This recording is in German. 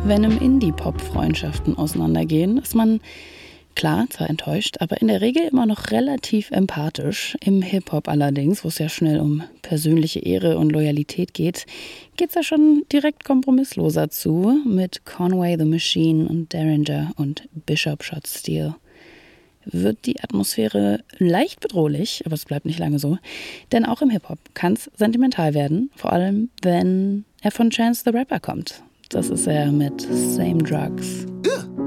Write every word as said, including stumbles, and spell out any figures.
Wenn im Indie-Pop Freundschaften auseinandergehen, ist man klar zwar enttäuscht, aber in der Regel immer noch relativ empathisch. Im Hip-Hop allerdings, wo es ja schnell um persönliche Ehre und Loyalität geht, geht's ja schon direkt kompromissloser zu mit Conway the Machine und Derringer und Bishop Shot Steel. Wird die Atmosphäre leicht bedrohlich, aber es bleibt nicht lange so. Denn auch im Hip-Hop kann es sentimental werden, vor allem wenn er von Chance the Rapper kommt. Das ist er mit Same Drugs.